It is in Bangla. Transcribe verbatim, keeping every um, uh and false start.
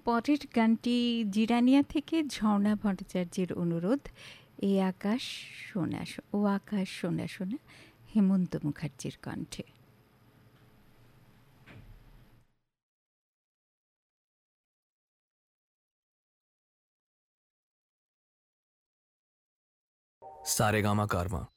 পরের গানটি জিরানিয়া থেকে ঝর্ণা ভট্টাচার্যের অনুরোধ। এ আকাশ সোনা সো- ও আকাশ সোনা সোনা, হেমন্ত মুখার্জির কণ্ঠে। सारेगामा कारवां।